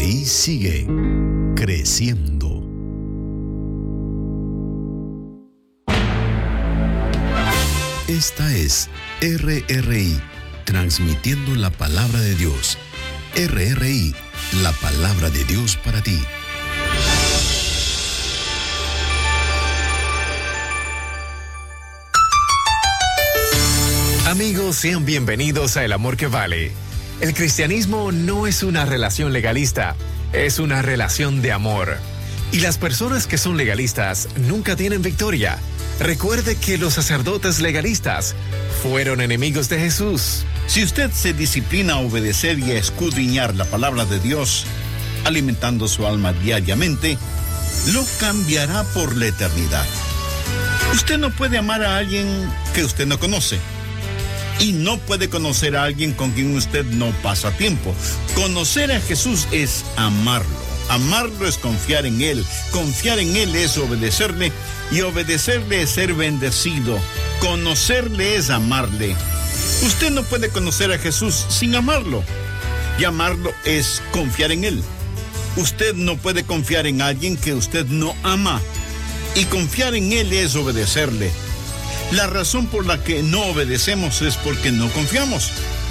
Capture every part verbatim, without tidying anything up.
I sigue creciendo. Esta es R R I, transmitiendo la palabra de Dios. R R I, la palabra de Dios para ti. Amigos, sean bienvenidos a El Amor que Vale. El cristianismo no es una relación legalista, es una relación de amor. Y las personas que son legalistas nunca tienen victoria. Recuerde que los sacerdotes legalistas fueron enemigos de Jesús. Si usted se disciplina a obedecer y a escudriñar la palabra de Dios, alimentando su alma diariamente, lo cambiará por la eternidad. Usted no puede amar a alguien que usted no conoce. Y no puede conocer a alguien con quien usted no pasa tiempo. Conocer a Jesús es amarlo. Amarlo es confiar en Él. Confiar en Él es obedecerle. Y obedecerle es ser bendecido. Conocerle es amarle. Usted no puede conocer a Jesús sin amarlo. Y amarlo es confiar en Él. Usted no puede confiar en alguien que usted no ama. Y confiar en Él es obedecerle. La razón por la que no obedecemos es porque no confiamos.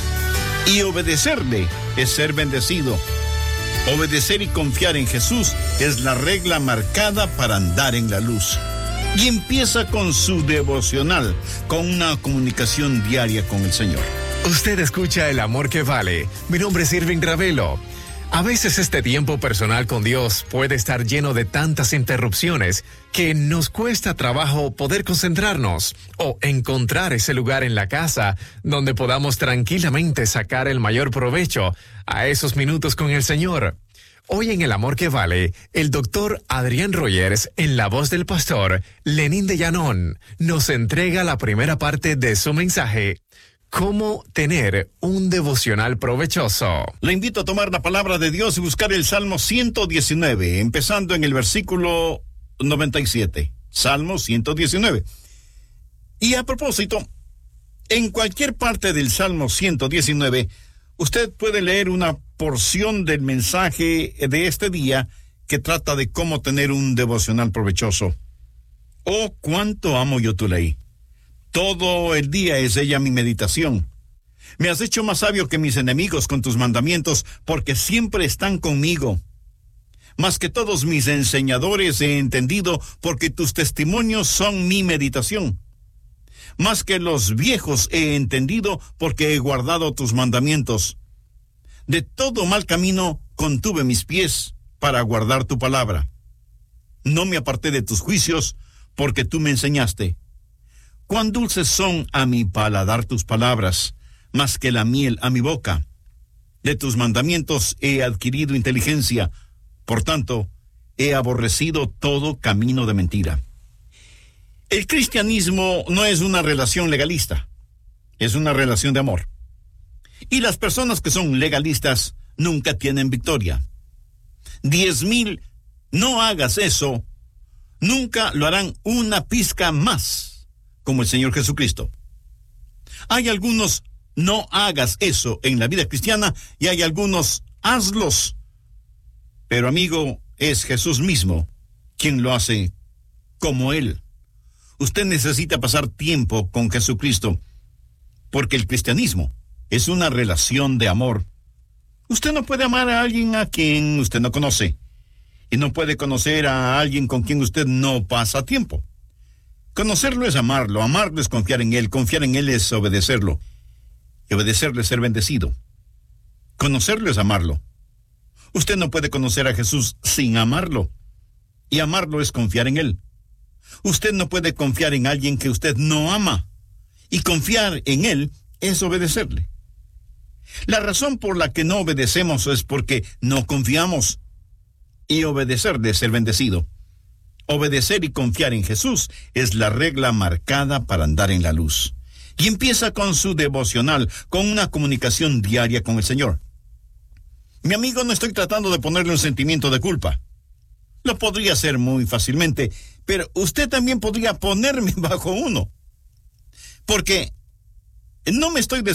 Y obedecerle es ser bendecido. Obedecer y confiar en Jesús es la regla marcada para andar en la luz. Y empieza con su devocional, con una comunicación diaria con el Señor. Usted escucha El Amor que Vale. Mi nombre es Irving Ravelo. A veces este tiempo personal con Dios puede estar lleno de tantas interrupciones que nos cuesta trabajo poder concentrarnos o encontrar ese lugar en la casa donde podamos tranquilamente sacar el mayor provecho a esos minutos con el Señor. Hoy en El Amor que Vale, el doctor Adrián Rogers, en la voz del pastor Lenín de Llanón, nos entrega la primera parte de su mensaje: ¿cómo tener un devocional provechoso? Le invito a tomar la palabra de Dios y buscar el Salmo ciento diecinueve, empezando en el versículo noventa y siete. Salmo ciento diecinueve. Y a propósito, en cualquier parte del Salmo ciento diecinueve, usted puede leer una porción del mensaje de este día que trata de cómo tener un devocional provechoso. Oh, cuánto amo yo tu ley. Todo el día es ella mi meditación. Me has hecho más sabio que mis enemigos con tus mandamientos, porque siempre están conmigo. Más que todos mis enseñadores he entendido, porque tus testimonios son mi meditación. Más que los viejos he entendido, porque he guardado tus mandamientos. De todo mal camino contuve mis pies para guardar tu palabra. No me aparté de tus juicios, porque tú me enseñaste. Cuán dulces son a mi paladar tus palabras, más que la miel a mi boca. De tus mandamientos he adquirido inteligencia, por tanto, he aborrecido todo camino de mentira. El cristianismo no es una relación legalista, es una relación de amor. Y las personas que son legalistas nunca tienen victoria. Diez mil, no hagas eso, nunca lo harán una pizca más, como el Señor Jesucristo. Hay algunos no hagas eso en la vida cristiana y hay algunos hazlos. Pero amigo, es Jesús mismo quien lo hace como Él. Usted necesita pasar tiempo con Jesucristo, porque el cristianismo es una relación de amor. Usted no puede amar a alguien a quien usted no conoce, y no puede conocer a alguien con quien usted no pasa tiempo. Conocerlo es amarlo, amarlo es confiar en Él, confiar en Él es obedecerlo, y obedecerlo es ser bendecido. Conocerlo es amarlo. Usted no puede conocer a Jesús sin amarlo, y amarlo es confiar en Él. Usted no puede confiar en alguien que usted no ama, y confiar en Él es obedecerle. La razón por la que no obedecemos es porque no confiamos, y obedecerle es ser bendecido. Obedecer y confiar en Jesús es la regla marcada para andar en la luz. Y empieza con su devocional, con una comunicación diaria con el Señor. Mi amigo, no estoy tratando de ponerle un sentimiento de culpa. Lo podría hacer muy fácilmente, pero usted también podría ponerme bajo uno. Porque no me estoy